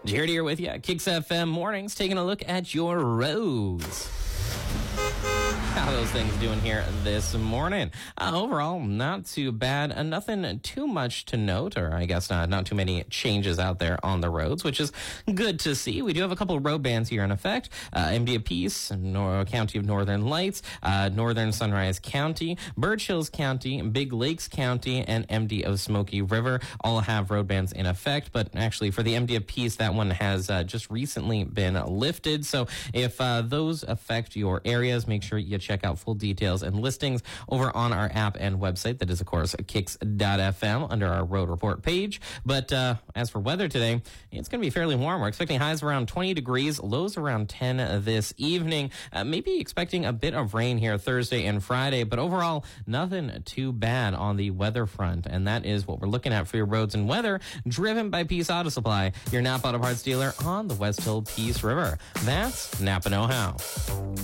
Jared here with you, Kicks FM Mornings, taking a look at your roads. How are those things doing here this morning? Overall, not too bad. Nothing too much to note, or I guess not too many changes out there on the roads, which is good to see. We do have a couple of road bans here in effect. MD of Peace, County of Northern Lights, Northern Sunrise County, Birch Hills County, Big Lakes County, and MD of Smoky River all have road bans in effect. But actually, for the MD of Peace, that one has just recently been lifted. So if those affect your areas, make sure you check out full details and listings over on our app and website. That is, of course, kicks.fm under our road report page. But as for weather today, it's going to be fairly warm. We're expecting highs around 20 degrees, lows around 10 this evening. Maybe expecting a bit of rain here Thursday and Friday, but overall, nothing too bad on the weather front. And that is what we're looking at for your roads and weather, driven by Peace Auto Supply, your Napa Auto Parts dealer on the West Hill Peace River. That's Napa Know How.